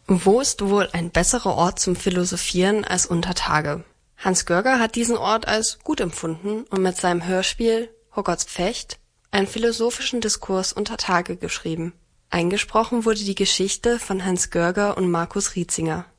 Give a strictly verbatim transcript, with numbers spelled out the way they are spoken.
Wo ist wohl ein besserer Ort zum Philosophieren als unter Tage? Hans Görger hat diesen Ort als gut empfunden und mit seinem Hörspiel Hogwarts Pfächt einen philosophischen Diskurs unter Tage geschrieben. Eingesprochen wurde die Geschichte von Hans Görger und Markus Rietzinger